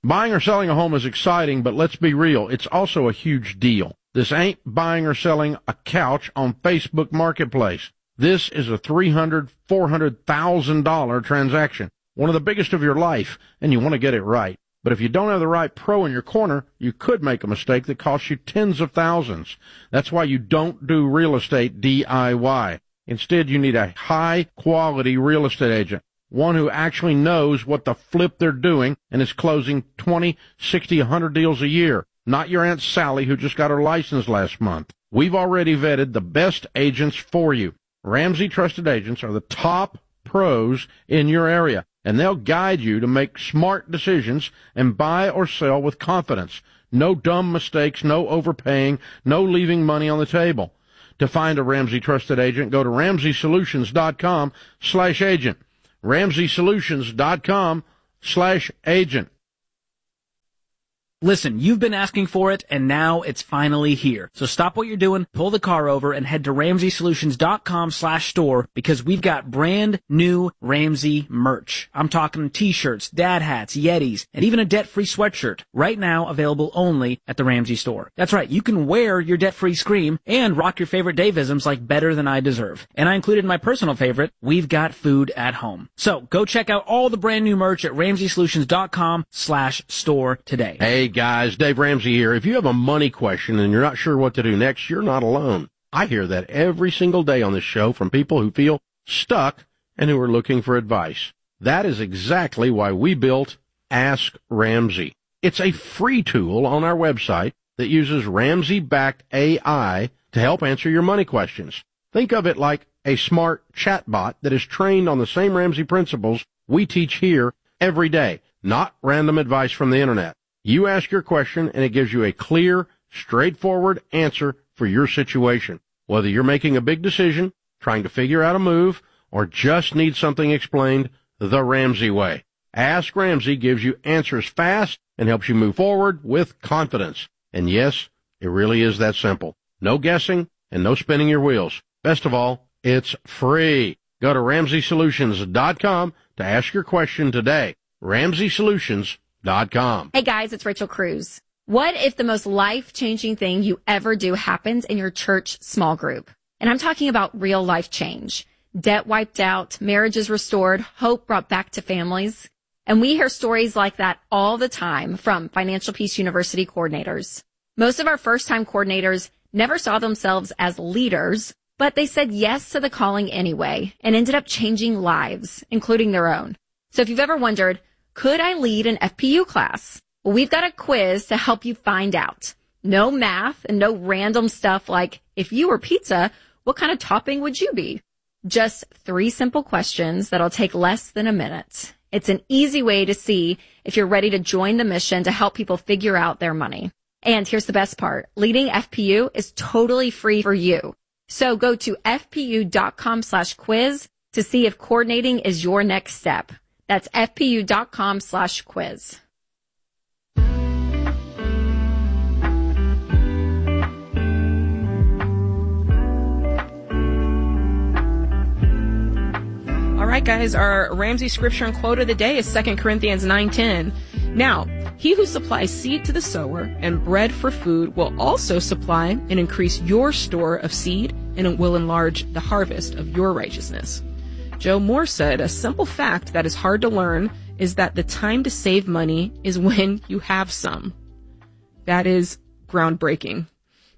Buying or selling a home is exciting, but let's be real, it's also a huge deal. This ain't buying or selling a couch on Facebook Marketplace. This is a $300,000, $400,000 transaction, one of the biggest of your life, and you want to get it right. But if you don't have the right pro in your corner, you could make a mistake that costs you tens of thousands. That's why you don't do real estate DIY. Instead, you need a high-quality real estate agent, one who actually knows what the flip they're doing and is closing 20, 60, 100 deals a year, not your Aunt Sally who just got her license last month. We've already vetted the best agents for you. Ramsey Trusted Agents are the top pros in your area, and they'll guide you to make smart decisions and buy or sell with confidence. No dumb mistakes, no overpaying, no leaving money on the table. To find a Ramsey Trusted Agent, go to RamseySolutions.com/agent. RamseySolutions.com/agent. Listen, you've been asking for it, and now it's finally here. So stop what you're doing, pull the car over, and head to RamseySolutions.com/store, because we've got brand new Ramsey merch. I'm talking t-shirts, dad hats, Yetis, and even a debt-free sweatshirt. Right now, available only at the Ramsey store. That's right, you can wear your debt-free scream and rock your favorite Daveisms like Better Than I Deserve. And I included my personal favorite, We've Got Food at Home. So go check out all the brand new merch at RamseySolutions.com/store today. Hey guys, Dave Ramsey here. If you have a money question and you're not sure what to do next, you're not alone. I hear that every single day on this show from people who feel stuck and who are looking for advice. That is exactly why we built Ask Ramsey. It's a free tool on our website that uses Ramsey-backed AI to help answer your money questions. Think of it like a smart chatbot that is trained on the same Ramsey principles we teach here every day, not random advice from the internet. You ask your question, and it gives you a clear, straightforward answer for your situation. Whether you're making a big decision, trying to figure out a move, or just need something explained the Ramsey way. Ask Ramsey gives you answers fast and helps you move forward with confidence. And yes, it really is that simple. No guessing and no spinning your wheels. Best of all, it's free. Go to RamseySolutions.com to ask your question today. RamseySolutions.com. Hey guys, it's Rachel Cruz. What if the most life-changing thing you ever do happens in your church small group? And I'm talking about real life change. Debt wiped out, marriages restored, hope brought back to families. And we hear stories like that all the time from Financial Peace University coordinators. Most of our first-time coordinators never saw themselves as leaders, but they said yes to the calling anyway and ended up changing lives, including their own. So if you've ever wondered, could I lead an FPU class? Well, we've got a quiz to help you find out. No math and no random stuff like, if you were pizza, what kind of topping would you be? Just 3 simple questions that'll take less than a minute. It's an easy way to see if you're ready to join the mission to help people figure out their money. And here's the best part. Leading FPU is totally free for you. So go to fpu.com/quiz to see if coordinating is your next step. That's fpu.com/quiz. All right, guys, our Ramsey scripture and quote of the day is 2 Corinthians 9:10. Now, he who supplies seed to the sower and bread for food will also supply and increase your store of seed, and it will enlarge the harvest of your righteousness. Joe Moore said, a simple fact that is hard to learn is that the time to save money is when you have some. That is groundbreaking.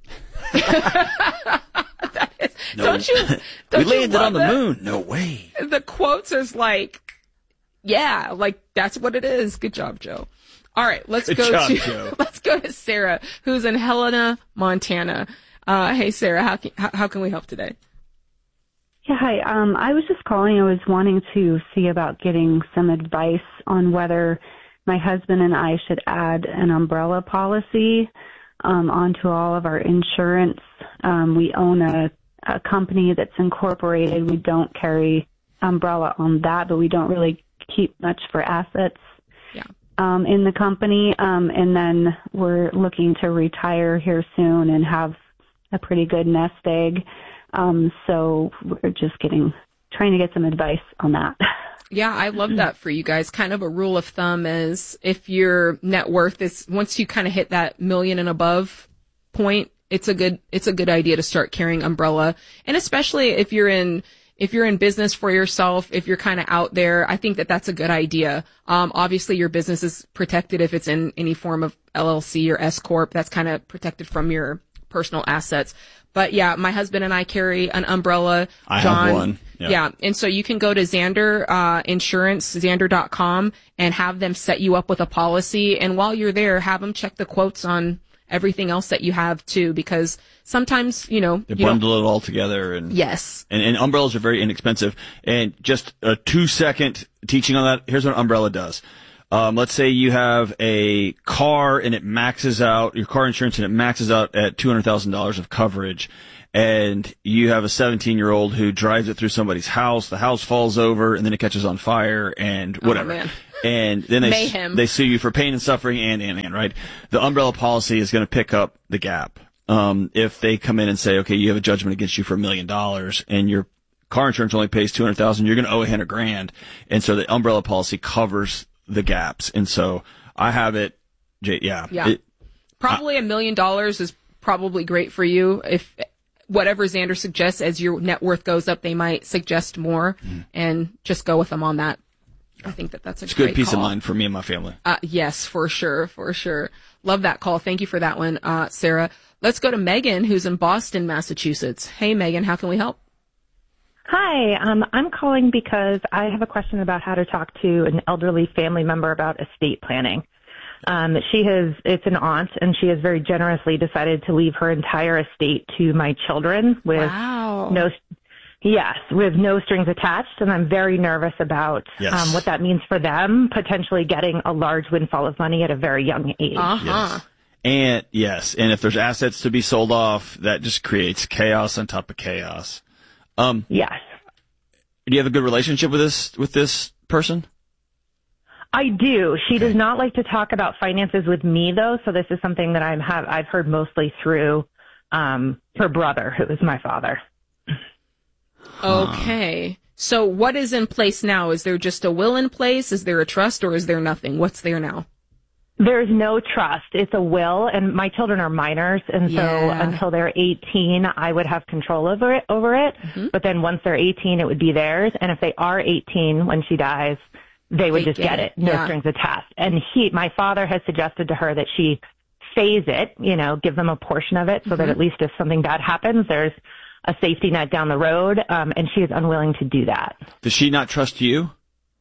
That is, no, don't you we landed on the that? moon. No way. The quotes is like, yeah, like that's what it is. Good job, Joe. All right, let's go to Sarah, who's in Helena, Montana. Hey, Sarah, how can we help today? Yeah, hi. I was just calling. I was wanting to see about getting some advice on whether my husband and I should add an umbrella policy onto all of our insurance. We own a company that's incorporated. We don't carry umbrella on that, but we don't really keep much for assets in the company. And then we're looking to retire here soon and have a pretty good nest egg. So we're just trying to get some advice on that. Yeah, I love that for you guys. Kind of a rule of thumb is if your net worth is, once you kind of hit that million and above point, it's a good idea to start carrying umbrella. And especially if you're in business for yourself, if you're kind of out there, I think that that's a good idea. Obviously your business is protected if it's in any form of LLC or S Corp. That's kind of protected from your personal assets. But yeah, my husband and I carry an umbrella. I John, have one. Yeah. And so you can go to Xander, insurance, Xander.com and have them set you up with a policy. And while you're there, have them check the quotes on everything else that you have too, because sometimes, they bundle it all together. And yes. And umbrellas are very inexpensive. And just a 2-second teaching on that. Here's what an umbrella does. Let's say you have a car and it maxes out, your car insurance, and it maxes out at $200,000 of coverage. And you have a 17-year-old who drives it through somebody's house. The house falls over and then it catches on fire and whatever. Oh, man. And then they sue you for pain and suffering and, right? The umbrella policy is going to pick up the gap. If they come in and say, okay, you have a judgment against you for $1 million and your car insurance only pays $200,000, you're going to owe $100,000. And so the umbrella policy covers the gaps. And so I have it. Yeah. Probably $1 million is probably great for you. If whatever Xander suggests, as your net worth goes up, they might suggest more and just go with them on that. I think that's a great good peace call. of mind for me and my family. Yes, for sure. Love that call. Thank you for that one, Sarah. Let's go to Megan, who's in Boston, Massachusetts. Hey, Megan, how can we help? Hi, I'm calling because I have a question about how to talk to an elderly family member about estate planning. It's an aunt, and she has very generously decided to leave her entire estate to my children with with no strings attached, and I'm very nervous about what that means for them, potentially getting a large windfall of money at a very young age. Uh-huh. Yes. And if there's assets to be sold off, that just creates chaos on top of chaos. Yes. Do you have a good relationship with this person? I do. She does not like to talk about finances with me, though, so this is something that I've heard mostly through her brother, who is my father. Okay. So what is in place now? Is there just a will in place? Is there a trust, or is there nothing? What's there now? There's no trust. It's a will, and my children are minors, and so until they're 18, I would have control over it. Mm-hmm. But then once they're 18, it would be theirs, and if they are 18 when she dies, they would just get it. No strings attached. And my father has suggested to her that she phase it, give them a portion of it so that at least if something bad happens, there's a safety net down the road, and she is unwilling to do that. Does she not trust you?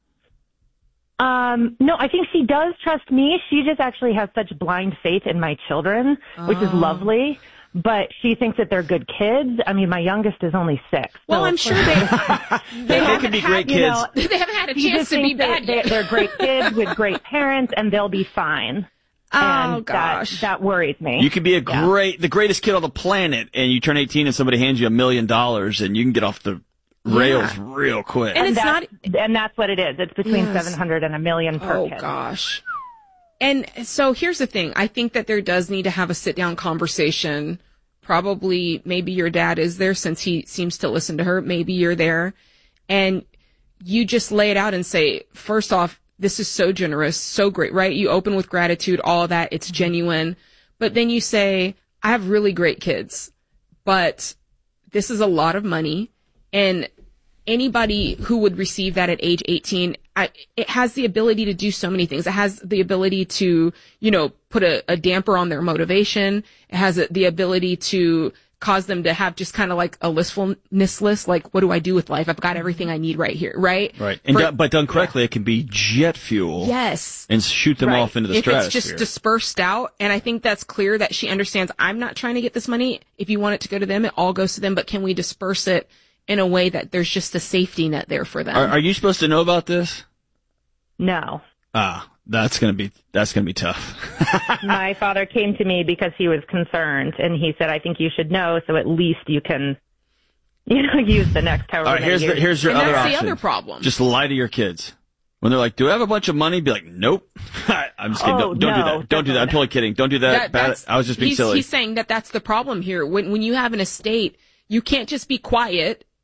No, I think she does trust me. She just actually has such blind faith in my children, which is lovely. But she thinks that they're good kids. I mean, my youngest is only 6. Well, I'm sure they could be great kids. They haven't had a chance to be bad yet. They're great kids with great parents, and they'll be fine. Oh, gosh. That worries me. You could be the greatest kid on the planet, and you turn 18 and somebody hands you $1 million, and you can get off the rails real quick. And that's what it is. It's between 700 and $1 million per kid. Oh, gosh. And so here's the thing. I think that there does need to have a sit-down conversation. Probably, maybe your dad is there since he seems to listen to her. Maybe you're there. And you just lay it out and say, first off, this is so generous, so great, right? You open with gratitude, all of that. It's genuine. But then you say, I have really great kids, but this is a lot of money. And anybody who would receive that at age 18, it has the ability to do so many things. It has the ability to, put a damper on their motivation. It has the ability to cause them to have just kind of like a listfulness list, like, what do I do with life? I've got everything I need right here, right? Right. But done correctly, it can be jet fuel. Yes. And shoot them off into the stratosphere. If it's just dispersed out, and I think that's clear that she understands, I'm not trying to get this money. If you want it to go to them, it all goes to them, but can we disperse it in a way that there's just a safety net there for them? Are you supposed to know about this? No. That's gonna be tough. My father came to me because he was concerned, and he said, I think you should know, so at least you can, use the next however many years. Here's your and other that's option. The other problem. Just lie to your kids. When they're like, do I have a bunch of money? Be like, nope. I'm just kidding. Don't do that. Don't do that. I'm totally kidding. Don't do that. I was just being silly. He's saying that that's the problem here. When you have an estate, you can't just be quiet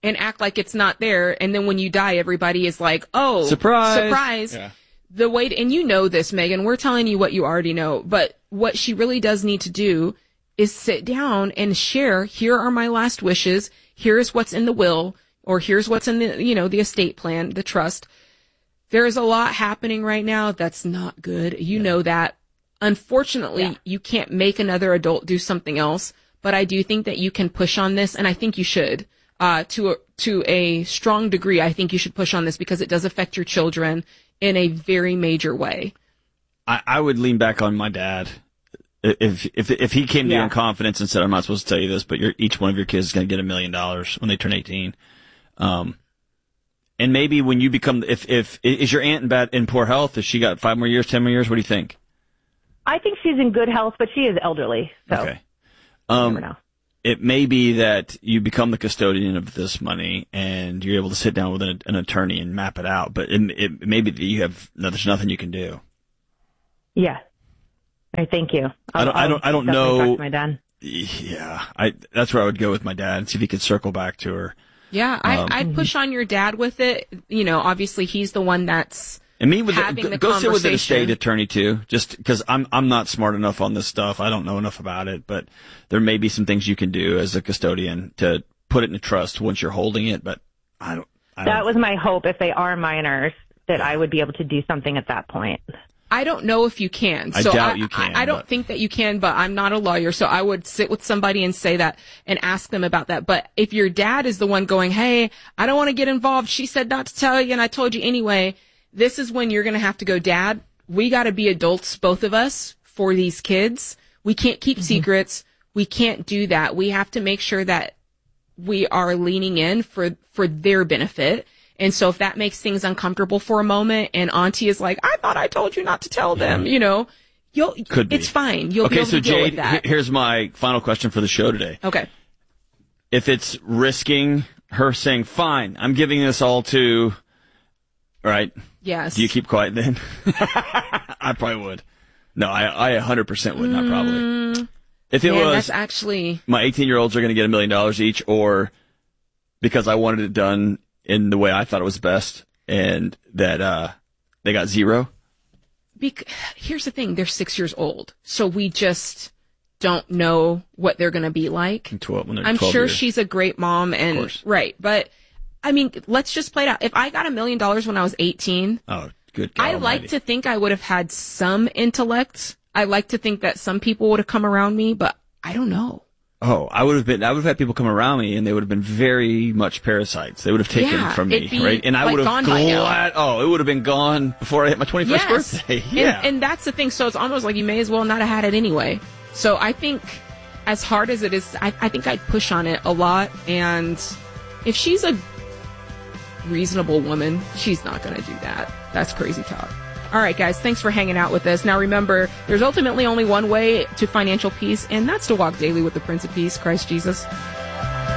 and act like it's not there. And then when you die, everybody is like, oh, surprise. Yeah. The way and you know this, Megan, we're telling you what you already know, but what she really does need to do is sit down and share, here are my last wishes. Here's what's in the will, or here's what's in the, the estate plan, the trust. There is a lot happening right now that's not good. You know that. Unfortunately, you can't make another adult do something else, but I do think that you can push on this, and I think you should. To a strong degree, I think you should push on this because it does affect your children in a very major way. I would lean back on my dad. If he came to you in confidence and said, I'm not supposed to tell you this, but each one of your kids is going to get $1 million when they turn 18. And maybe when you become, is your aunt in poor health? Has she got 5 more years, 10 more years? What do you think? I think she's in good health, but she is elderly. So okay. You never know. It may be that you become the custodian of this money and you're able to sit down with an attorney and map it out, but it may be that there's nothing you can do. Yeah. All right, thank you. I don't know. Talk to my dad. Yeah. That's where I would go with my dad and see if he could circle back to her. Yeah. I'd push on your dad with it. Obviously he's the one that's, and me with go sit with an estate attorney too, just because I'm not smart enough on this stuff. I don't know enough about it, but there may be some things you can do as a custodian to put it in a trust once you're holding it. But I don't. That was my hope. If they are minors, that I would be able to do something at that point. I don't know if you can. I doubt you can. I don't think that you can, but I'm not a lawyer, so I would sit with somebody and say that and ask them about that. But if your dad is the one going, hey, I don't want to get involved. She said not to tell you, and I told you anyway. This is when you're going to have to go, Dad, we got to be adults, both of us, for these kids. We can't keep secrets. We can't do that. We have to make sure that we are leaning in for their benefit. And so if that makes things uncomfortable for a moment and Auntie is like, I thought I told you not to tell them, it's fine. You'll be able to deal with that. Here's my final question for the show today. Okay. If it's risking her saying, fine, I'm giving this all to, right? Yes. Do you keep quiet then? I probably would. No, I 100% would not probably. If it was, that's actually, my 18-year-olds are going to get $1 million each, or because I wanted it done in the way I thought it was best, and that they got 0. Here's the thing: they're 6 years old, so we just don't know what they're going to be like. When they're 12 I'm sure years. she's a great mom, and right, but. I mean, let's just play it out. If I got $1 million when I was 18, oh, good God I almighty. like to think I would have had some intellect. I like to think that some people would have come around me, but I don't know. Oh, I would have had people come around me and they would have been very much parasites. They would have taken it from me, right? And I would have it would have been gone before I hit my 21st birthday. Yeah. And that's the thing. So it's almost like you may as well not have had it anyway. So I think as hard as it is, I think I'd push on it a lot. And if she's a reasonable woman, she's not going to do that. That's crazy talk. All right, guys, thanks for hanging out with us. Now remember, there's ultimately only one way to financial peace, and that's to walk daily with the Prince of Peace, Christ Jesus.